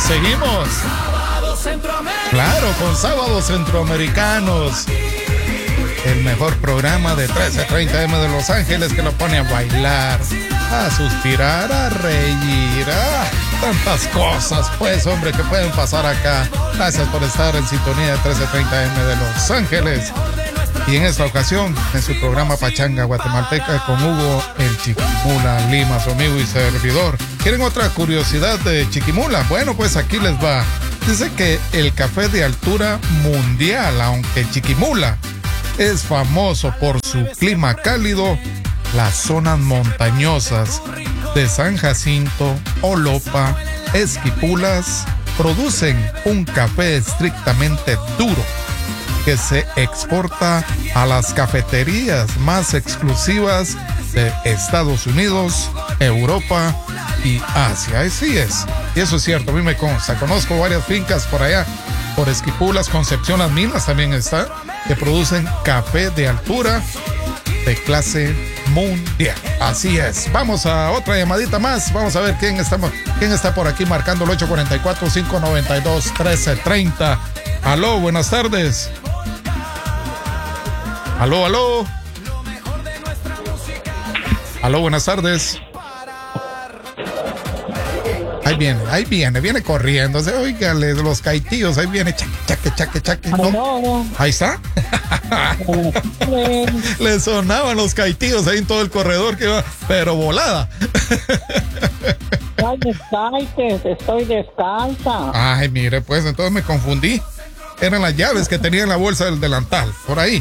Seguimos. Claro, con Sábados Centroamericanos. El mejor programa de 13:30 AM de Los Ángeles que lo pone a bailar, a suspirar, a reír, tantas cosas, pues, hombre, que pueden pasar acá. Gracias por estar en sintonía de 13:30 AM de Los Ángeles. Y en esta ocasión, en su programa Pachanga Guatemalteca con Hugo el Chiquimula Lima, su amigo y servidor. ¿Quieren otra curiosidad de Chiquimula? Bueno, pues aquí les va. Dice que el café de altura mundial, aunque Chiquimula es famoso por su clima cálido, las zonas montañosas de San Jacinto, Olopa, Esquipulas producen un café estrictamente duro que se exporta a las cafeterías más exclusivas de Estados Unidos, Europa y Asia. Así es, y eso es cierto, a mí me consta. Conozco varias fincas por allá, por Esquipulas, Concepción, Las Minas también está, que producen café de altura de clase mundial. Así es. Vamos a otra llamadita más. Vamos a ver quién está por aquí marcando el 844-592-1330. Aló, buenas tardes. Aló. Aló, buenas tardes. Ahí viene corriendo. Óigale, los caitíos, ahí viene, chaque. ¿No? Ahí está. Le sonaban los caitíos ahí en todo el corredor que va, pero volada. Estoy descalza. Ay, mire, pues entonces me confundí. Eran las llaves que tenía en la bolsa del delantal, por ahí.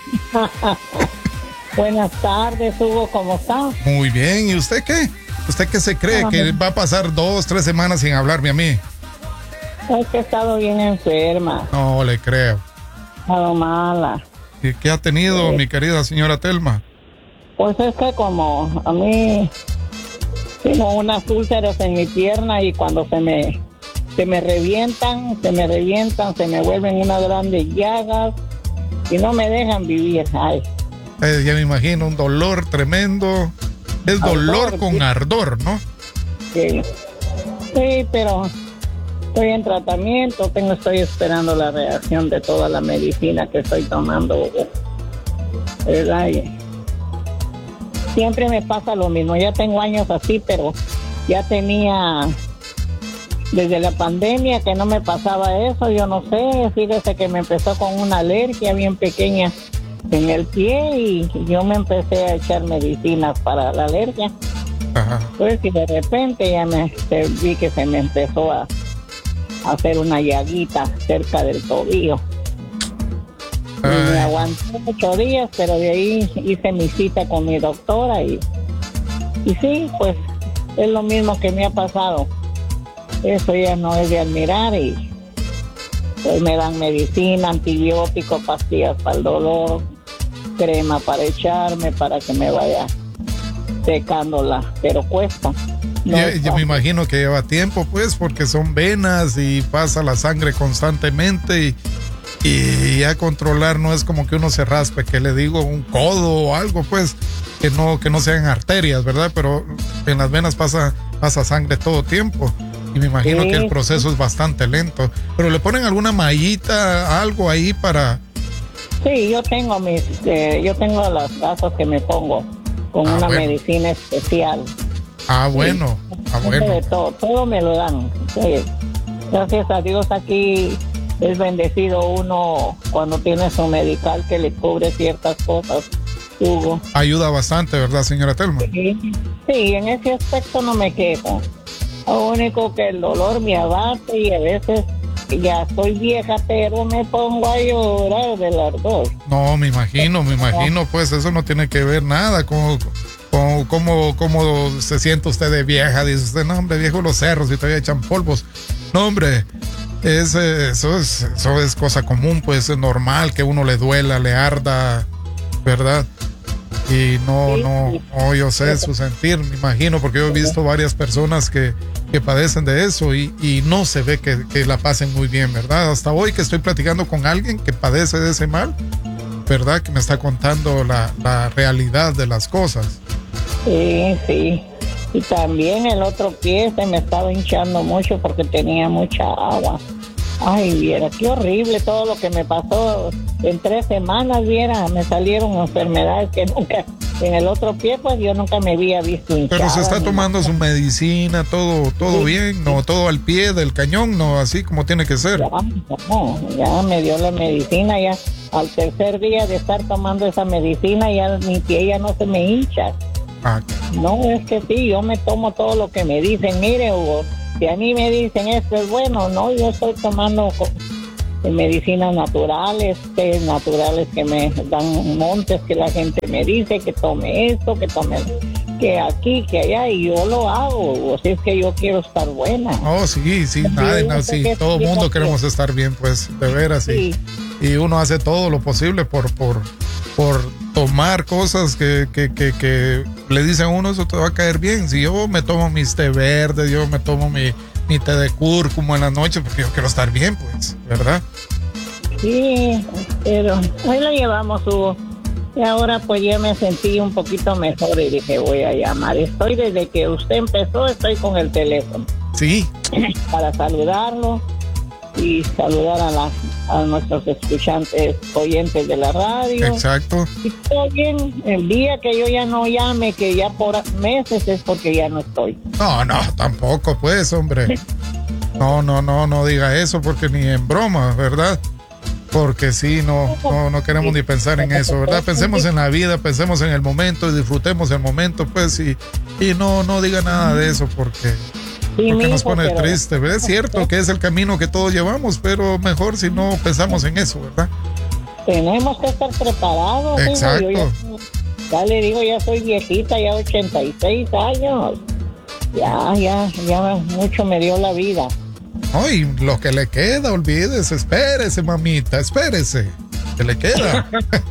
Buenas tardes, Hugo, ¿cómo está? Muy bien, ¿y usted qué? ¿Usted qué se cree? ¿Que va a pasar 2-3 semanas sin hablarme a mí? Es que he estado bien enferma. No le creo. He estado mala. ¿Y qué ha tenido, mi querida señora Telma? Pues es que como a mí tengo unas úlceras en mi pierna y cuando se me revientan, se me vuelven unas grandes llagas y no me dejan vivir. Ay. Ya me imagino, un dolor tremendo. Es dolor con ardor, ¿no? Sí, pero estoy en tratamiento, estoy esperando la reacción de toda la medicina que estoy tomando, ¿verdad? Siempre me pasa lo mismo, ya tengo años así, pero ya tenía desde la pandemia que no me pasaba eso, yo no sé, fíjese que me empezó con una alergia bien pequeña en el pie y yo me empecé a echar medicinas para la alergia. Ajá. Pues y de repente ya vi que se me empezó a hacer una llaguita cerca del tobillo. Y me aguanté 8 días, pero de ahí hice mi cita con mi doctora y sí, pues es lo mismo que me ha pasado. Eso ya no es de admirar y pues me dan medicina, antibióticos, pastillas para el dolor, crema para echarme para que me vaya secándola, pero cuesta. Yo me imagino que lleva tiempo, pues, porque son venas y pasa la sangre constantemente y ya controlar no es como que uno se raspe, que le digo, un codo o algo, pues, que no sean arterias, ¿verdad? Pero en las venas pasa sangre todo tiempo. Y me imagino que el proceso es bastante lento. ¿Pero le ponen alguna mallita, algo ahí para...? Sí, yo tengo las gasas que me pongo con una medicina especial. Bueno. De todo me lo dan. Sí. Gracias a Dios aquí es bendecido uno cuando tiene su medical que le cubre ciertas cosas, Hugo. Ayuda bastante, ¿verdad, señora Telma? Sí, en ese aspecto no me quejo. Lo único que el dolor me abate y a veces ya estoy vieja, pero me pongo a llorar del ardor. No, me imagino, pues eso no tiene que ver nada con cómo se siente usted de vieja. Dice usted, no, hombre, viejo los cerros y todavía echan polvos. No, hombre, eso es cosa común, pues es normal que uno le duela, le arda, ¿verdad? Y no, yo sé su sentir, me imagino, porque yo he visto varias personas que padecen de eso y no se ve que la pasen muy bien, ¿verdad? Hasta hoy que estoy platicando con alguien que padece de ese mal, ¿verdad? Que me está contando la realidad de las cosas. Sí. Y también el otro pie se me estaba hinchando mucho porque tenía mucha agua. Ay, viera, qué horrible todo lo que me pasó. En 3 semanas, viera, me salieron enfermedades que nunca... En el otro pie, pues yo nunca me había visto hinchada. Pero se está tomando su medicina, todo sí, bien, no, todo al pie del cañón, no, así como tiene que ser. Ya me dio la medicina, ya al tercer día de estar tomando esa medicina, ya mi pie ya no se me hincha. No, es que sí, yo me tomo todo lo que me dicen. Mire, Hugo, si a mí me dicen esto es bueno, no, yo estoy tomando medicinas naturales, naturales que me dan montes, que la gente me dice que tome esto, que tome, que aquí, que allá, y yo lo hago. O sea, es que yo quiero estar buena. Oh, sí, todo el mundo queremos estar bien, pues, de veras, sí. Y uno hace todo lo posible por tomar cosas que le dicen a uno, eso te va a caer bien. Si yo me tomo mis té verdes, yo me tomo mi té de cúrcuma en la noche, porque yo quiero estar bien, pues, ¿verdad? Sí, pero ahí la llevamos, Hugo. Y ahora pues ya me sentí un poquito mejor y dije, voy a llamar. Estoy desde que usted empezó, estoy con el teléfono. Sí. Para saludarlo y saludar a nuestros escuchantes, oyentes de la radio. Exacto. Y todo bien. El día que yo ya no llame, que ya por meses, es porque ya no estoy. No, tampoco pues, hombre. No diga eso, porque ni en broma, ¿verdad? Porque sí, no queremos ni pensar en eso, ¿verdad? Pensemos en la vida, pensemos en el momento y disfrutemos el momento, pues, y no diga nada de eso, porque nos pone triste, ¿verdad? Es cierto que es el camino que todos llevamos, pero mejor si no pensamos en eso, ¿verdad? Tenemos que estar preparados. Exacto. Ya le digo, ya soy viejita, ya 86 años. Ya mucho me dio la vida. Ay, lo que le queda, olvídese, espérese, mamita, espérese, que le queda.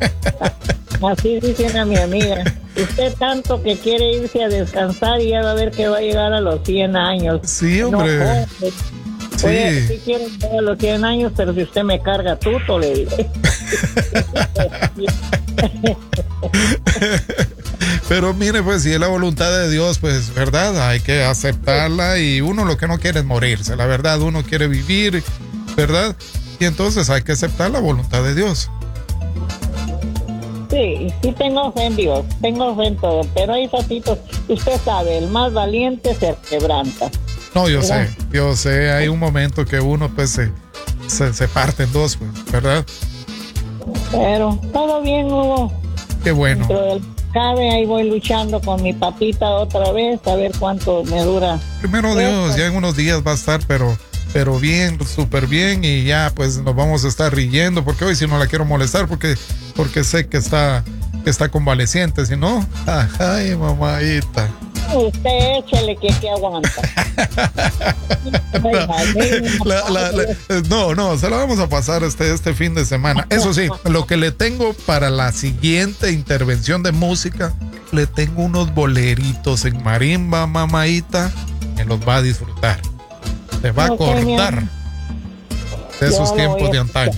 Así dicen a mi amiga. Usted tanto que quiere irse a descansar y ya va a ver que va a llegar a los 100 años. Sí, hombre. No, sí. Oye, sí quiero llegar a los 100 años, pero si usted me carga tuto, le diré. Pero mire, pues si es la voluntad de Dios, pues, ¿verdad? Hay que aceptarla, y uno lo que no quiere es morirse, la verdad, uno quiere vivir, ¿verdad? Y entonces hay que aceptar la voluntad de Dios. Sí, tengo fe en Dios, tengo fe en todo, pero hay ratitos, usted sabe, el más valiente se quebranta. No, yo sé, hay un momento que uno pues se parte en dos, pues, ¿verdad? Pero todo bien, Hugo. Qué bueno. Cabe, ahí voy luchando con mi papita otra vez, a ver cuánto me dura. Primero Dios, ya en unos días va a estar, pero bien, súper bien, y ya pues nos vamos a estar riendo, porque hoy sí no la quiero molestar, porque sé que está convaleciente, si no, ay, mamadita. Usted échale que aguanta. No, se la vamos a pasar este fin de semana. Eso sí, lo que le tengo para la siguiente intervención de música, le tengo unos boleritos en marimba, mamadita, que los va a disfrutar. Se va a acordar de esos tiempos de antaño.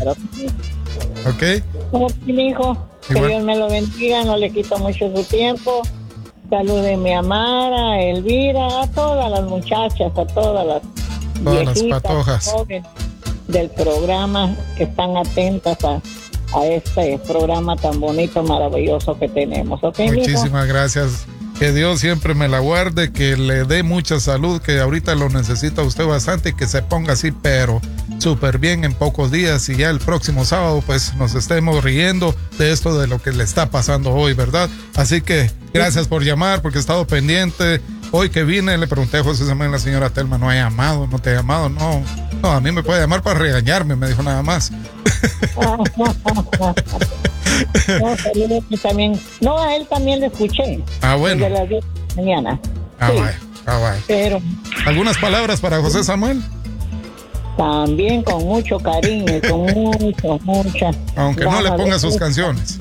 ¿Ok? Mi hijo, que Dios me lo bendiga, no le quito mucho su tiempo. Salúdeme a Mara, a Elvira, a todas las muchachas, a todas las viejitas, patojas del programa, que están atentas a este programa tan bonito, maravilloso que tenemos. ¿Okay, muchísimas gracias. Que Dios siempre me la guarde, que le dé mucha salud, que ahorita lo necesita usted bastante, y que se ponga así, pero súper bien en pocos días, y ya el próximo sábado pues nos estemos riendo de esto, de lo que le está pasando hoy, ¿verdad? Así que gracias por llamar, porque he estado pendiente. Hoy que vine le pregunté a José Samuel, la señora Telma, no te ha llamado, no, a mí me puede llamar para regañarme, me dijo nada más. No, también. No, a él también le escuché. Bueno. Desde las 10 de la mañana. Vaya. Pero. ¿Algunas palabras para José Samuel? También con mucho cariño, con mucha. Aunque no le ponga sus canciones.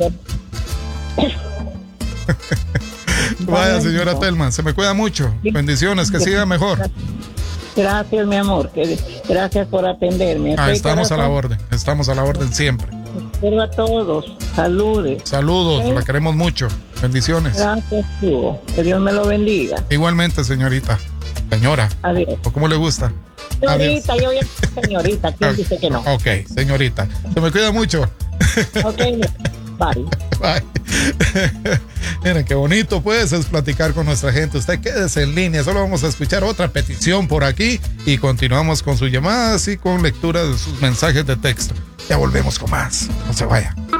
Vaya, señora Telma, se me cuida mucho. Bendiciones, que siga mejor. Gracias, mi amor. Gracias por atenderme. Estamos a la orden siempre. Espero a todos. Saludes. Saludos, la queremos mucho. Bendiciones. Gracias, Hugo. Que Dios me lo bendiga. Igualmente, señorita. Señora. Adiós. ¿O cómo le gusta? Señorita, adiós. Yo voy a señorita. ¿Quién dice que no? Ok, señorita. Se me cuida mucho. Ok, bye. Bye. Miren, qué bonito pues es platicar con nuestra gente. Usted quédese en línea, solo vamos a escuchar otra petición por aquí y continuamos con sus llamadas y con lectura de sus mensajes de texto. Ya volvemos con más. No se vaya.